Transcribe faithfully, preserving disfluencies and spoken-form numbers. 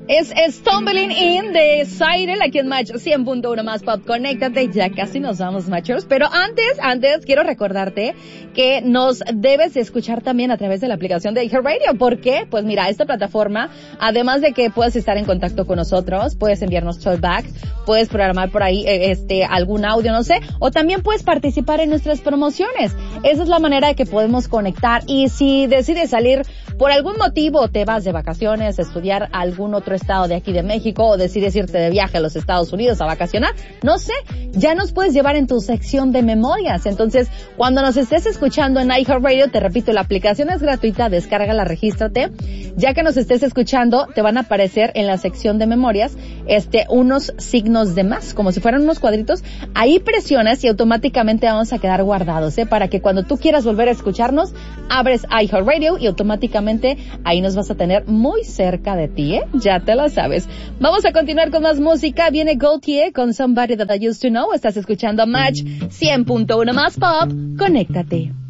Es Stumbling In de Cyril, aquí en Match cien punto uno más Pop. Conéctate, ya casi nos vamos, Matchers. Pero antes, antes quiero recordarte que nos debes de escuchar también a través de la aplicación de iHeartRadio. ¿Por qué? Pues mira, esta plataforma, además de que puedes estar en contacto con nosotros, puedes enviarnos talkback, puedes programar por ahí este algún audio, no sé, o también puedes participar en nuestras promociones. Esa es la manera de que podemos conectar. Y si decides salir por algún motivo, te vas de vacaciones, a estudiar a algún otro estado de aquí de México, o decides irte de viaje a los Estados Unidos a vacacionar, no sé, ya nos puedes llevar en tu sección de memorias. Entonces, cuando nos estés escuchando en iHeartRadio, te repito, la aplicación es gratuita, descárgala, regístrate. Ya que nos estés escuchando, te van a aparecer en la sección de memorias este unos signos de más, como si fueran unos cuadritos. Ahí presionas y automáticamente vamos a quedar guardados, ¿eh? Para que cuando tú quieras volver a escucharnos, abres iHeartRadio y automáticamente ahí nos vas a tener muy cerca de ti, ¿eh? Ya te lo sabes. Vamos a continuar con más música. Viene Gaultier con Somebody That I Used to Know. Estás escuchando Match cien punto uno más Pop. Conéctate.